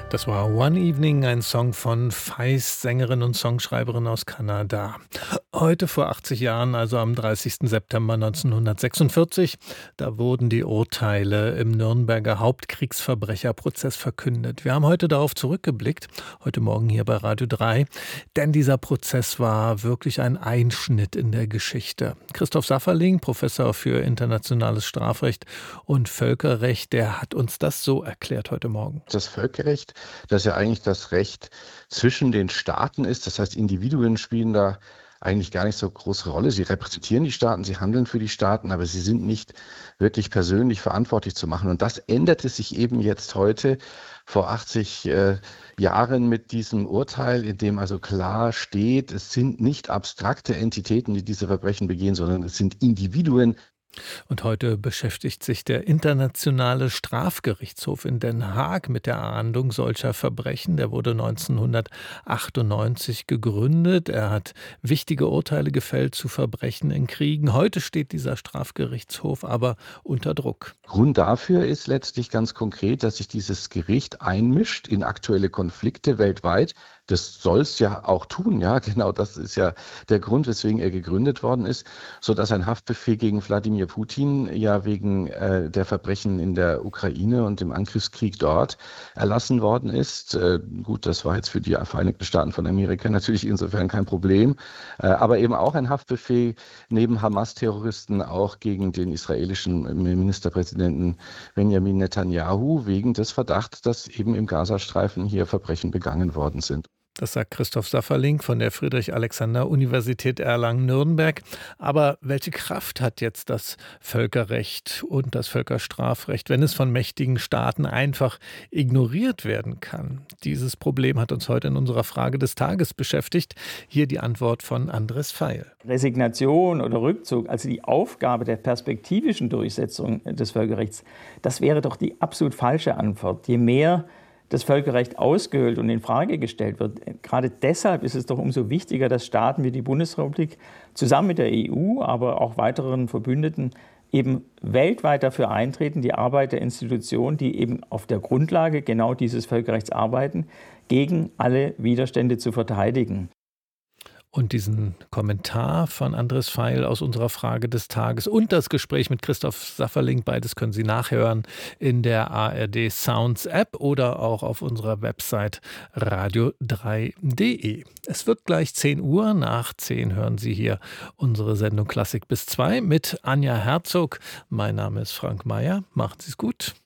Das war One Evening, ein Song von Feist, Sängerin und Songschreiberin aus Kanada. Heute vor 80 Jahren, also am 30. September 1946, da wurden die Urteile im Nürnberger Hauptkriegsverbrecherprozess verkündet. Wir haben heute darauf zurückgeblickt, heute Morgen hier bei Radio 3, denn dieser Prozess war wirklich ein Einschnitt in der Geschichte. Christoph Safferling, Professor für internationales Strafrecht und Völkerrecht, der hat uns das so erklärt heute Morgen. Das Völkerrecht, das ja eigentlich das Recht zwischen den Staaten ist. Das heißt, Individuen spielen da eigentlich gar nicht so große Rolle. Sie repräsentieren die Staaten, sie handeln für die Staaten, aber sie sind nicht wirklich persönlich verantwortlich zu machen. Und das änderte sich eben jetzt heute vor 80 Jahren mit diesem Urteil, in dem also klar steht, es sind nicht abstrakte Entitäten, die diese Verbrechen begehen, sondern es sind Individuen. Und heute beschäftigt sich der Internationale Strafgerichtshof in Den Haag mit der Ahndung solcher Verbrechen. Der wurde 1998 gegründet. Er hat wichtige Urteile gefällt zu Verbrechen in Kriegen. Heute steht dieser Strafgerichtshof aber unter Druck. Grund dafür ist letztlich ganz konkret, dass sich dieses Gericht einmischt in aktuelle Konflikte weltweit. Das soll es ja auch tun, ja, genau, das ist ja der Grund, weswegen er gegründet worden ist, sodass ein Haftbefehl gegen Wladimir Putin ja wegen der Verbrechen in der Ukraine und dem Angriffskrieg dort erlassen worden ist. Gut, das war jetzt für die Vereinigten Staaten von Amerika natürlich insofern kein Problem, aber eben auch ein Haftbefehl neben Hamas-Terroristen auch gegen den israelischen Ministerpräsidenten Benjamin Netanyahu wegen des Verdachts, dass eben im Gazastreifen hier Verbrechen begangen worden sind. Das sagt Christoph Safferling von der Friedrich-Alexander-Universität Erlangen-Nürnberg. Aber welche Kraft hat jetzt das Völkerrecht und das Völkerstrafrecht, wenn es von mächtigen Staaten einfach ignoriert werden kann? Dieses Problem hat uns heute in unserer Frage des Tages beschäftigt. Hier die Antwort von Andres Feil. Resignation oder Rückzug, also die Aufgabe der perspektivischen Durchsetzung des Völkerrechts, das wäre doch die absolut falsche Antwort. Je mehr das Völkerrecht ausgehöhlt und in Frage gestellt wird. Gerade deshalb ist es doch umso wichtiger, dass Staaten wie die Bundesrepublik zusammen mit der EU, aber auch weiteren Verbündeten eben weltweit dafür eintreten, die Arbeit der Institutionen, die eben auf der Grundlage genau dieses Völkerrechts arbeiten, gegen alle Widerstände zu verteidigen. Und diesen Kommentar von Andres Feil aus unserer Frage des Tages und das Gespräch mit Christoph Safferling, beides können Sie nachhören in der ARD Sounds App oder auch auf unserer Website radio3.de. Es wird gleich 10 Uhr. Nach 10 hören Sie hier unsere Sendung Klassik bis 2 mit Anja Herzog. Mein Name ist Frank Mayer. Machen Sie es gut.